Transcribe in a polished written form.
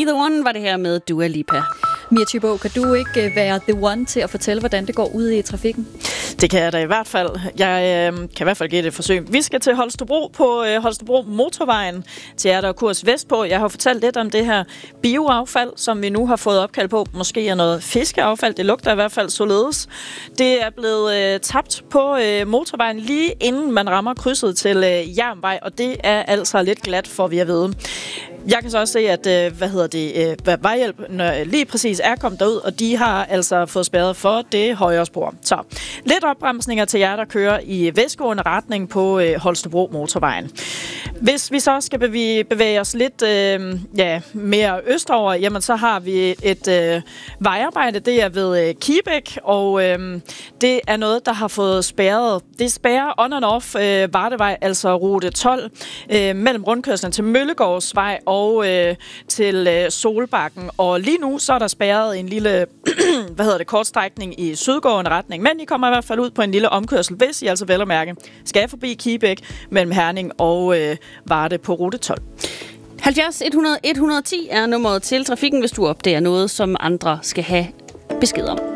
Be The One var det her med Dua Lipa. Mia Thybo, kan du ikke være the one til at fortælle, hvordan det går ude i trafikken? Det kan jeg da i hvert fald. Jeg kan i hvert fald give det et forsøg. Vi skal til Holstebro på Holstebro Motorvejen til jer, der er kurs vestpå. Jeg har fortalt lidt om det her bioaffald, som vi nu har fået opkald på. Måske er noget fiskeaffald. Det lugter i hvert fald således. Det er blevet tabt på motorvejen lige inden man rammer krydset til Jernvej, og det er altså lidt glat, for vi at vide. Jeg kan så også se, at Vejhjælp lige præcis er kommet derud, og de har altså fået spærret for det højre spor. Så lidt opbremsninger til jer, der kører i vestgående retning på Holstebro Motorvejen. Hvis vi så skal bevæge os lidt mere østover, jamen så har vi et vejarbejde. Det er ved Kibæk, og det er noget, der har fået spærret. Det spærrer on and off Vardevej, altså rute 12, mellem rundkørslen til Møllegårdsvej og til Solbakken. Og lige nu så er der spærret en lille kortstrækning i sydgående retning, men I kommer i hvert fald ud på en lille omkørsel, hvis I altså vel at mærke skal forbi Kibæk mellem Herning og Varde på rute 12. 70 100 110 er nummeret til trafikken, hvis du opdager noget, som andre skal have besked om.